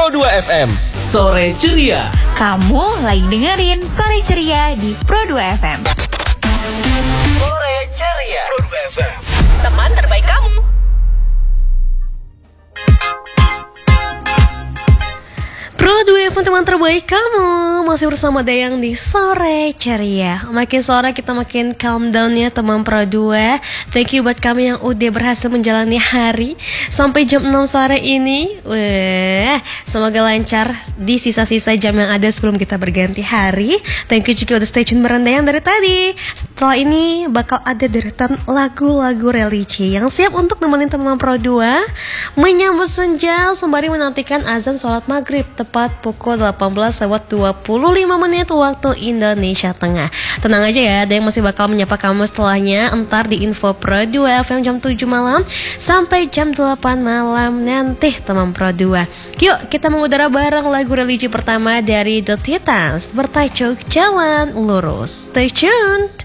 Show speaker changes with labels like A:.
A: Pro 2 FM.
B: Sore ceria.
C: Kamu lagi dengerin Sore Ceria di Pro 2 FM.
A: Sore ceria. Pro 2 FM.
C: Teman terbaik kamu.
D: Pro 2 FM, teman terbaik kamu. Masih bersama Dayang di Sore Ceria. Makin sore kita makin calm down ya teman Pro 2. Thank you buat kami yang udah berhasil menjalani hari sampai jam 6 sore ini. Wah, semoga lancar di sisa-sisa jam yang ada sebelum kita berganti hari. Thank you juga udah stay tune bareng Dayang dari tadi. Setelah ini bakal ada deretan lagu-lagu religi yang siap untuk nemenin teman Pro 2 menyambut senja sembari menantikan azan sholat maghrib tepat pukul 18:25 waktu Indonesia Tengah. Tenang aja ya, ada yang masih bakal menyapa kamu setelahnya. Entar di Info Pro 2 FM jam 7 malam sampai jam 8 malam nanti teman Pro 2. Yuk kita mengudara bareng lagu religi pertama dari The Titans bertajuk Jalan Lurus. Stay tuned.